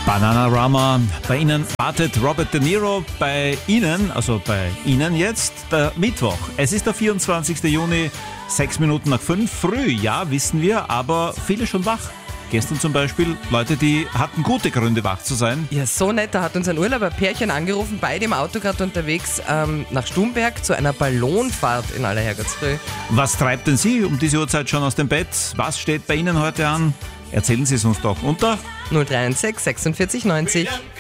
Bananarama, bei Ihnen wartet Robert De Niro, bei Ihnen, also bei Ihnen jetzt, der Mittwoch. Es ist der 24. Juni, 6 Minuten nach 5, früh, ja, wissen wir, aber viele schon wach. Gestern zum Beispiel Leute, die hatten gute Gründe, wach zu sein. Ja, so nett, da hat uns ein Urlauberpärchen angerufen, beide im Auto gerade unterwegs nach Stumberg zu einer Ballonfahrt in aller Herrgottsfrüh. Was treibt denn Sie um diese Uhrzeit schon aus dem Bett? Was steht bei Ihnen heute an? Erzählen Sie es uns doch unter 0316 46 90